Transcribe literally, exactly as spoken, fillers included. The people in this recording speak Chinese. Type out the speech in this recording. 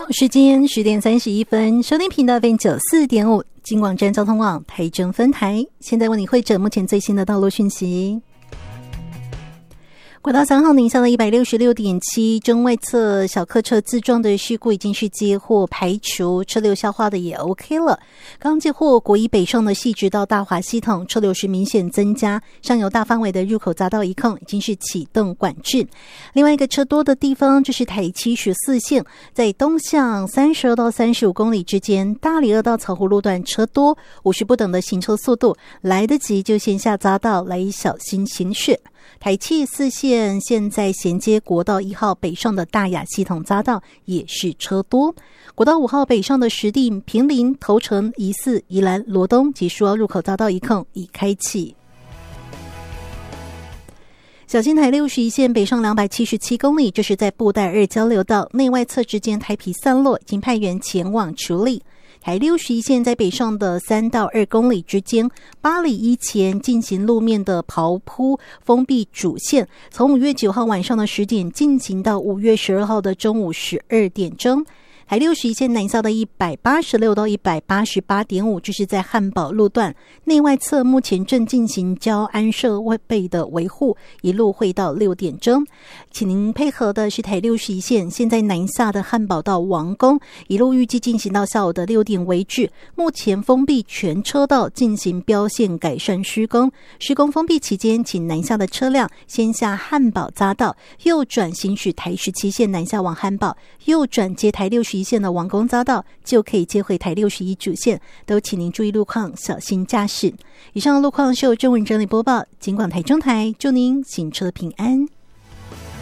时间十点三十一分，收听频道 F M 九四点五，金广站交通网台中分台。现在为你汇整目前最新的道路讯息。国道三号宁夏的 一百六十六点七 中外侧小客车自撞的事故已经是接获排除，车流消化的也 OK 了。刚接获国一北上的细直到大华系统车流是明显增加，上游大范围的入口匝道一控已经是启动管制。另外一个车多的地方就是台七十四线，在东向三十二到三十五公里之间，大里二到草湖路段车多，五十不等的行车速度，来得及就先下匝道来小心行驶。台七四线现在衔接国道一号北上的大雅系统匝道也是车多，国道五号北上的石碇、平林、头城、宜四、宜兰、罗东及苏澳入口匝道一控已开启。小新台六十一线北上两百七十七公里，这是在布袋二交流道内外侧之间台皮散落，已经派员前往处理。台六十一线在北上的三到二公里之间，八里一前进行路面的刨铺封闭主线，从五月九号晚上的十点进行到五月十二号的中午十二点钟。台六十一线南下的一百八十六到一百八十八点五，这是在汉宝路段内外侧目前正进行交安设备的维护，一路会到六点钟。请您配合的是台六十一线现在南下的汉宝到王宫，一路预计进行到下午的六点为止，目前封闭全车道进行标线改善施工。施工封闭期间，请南下的车辆先下汉宝匝道，右转行驶台十七线南下往汉宝，右转接台六十一线的王宫匝道，就可以接回台六十一主线，都请您注意路况，小心驾驶。以上的路况是由郑文整理播报，警广台中台，祝您行车平安。